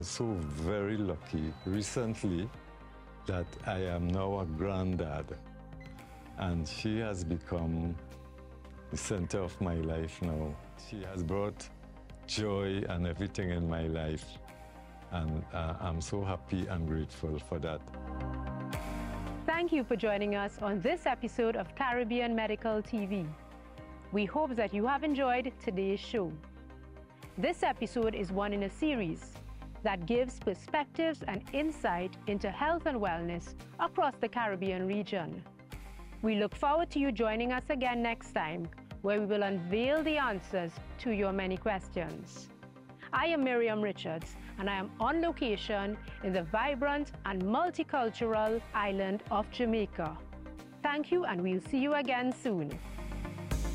So very lucky recently that I am now a granddad, and she has become the center of my life now. She has brought joy and everything in my life, and I'm so happy and grateful for that. Thank you for joining us on this episode of Caribbean Medical TV. We hope that you have enjoyed today's show. This episode is one in a series that gives perspectives and insight into health and wellness across the Caribbean region. We look forward to you joining us again next time, where we will unveil the answers to your many questions. I am Miriam Richards, and I am on location in the vibrant and multicultural island of Jamaica. Thank you, and we'll see you again soon.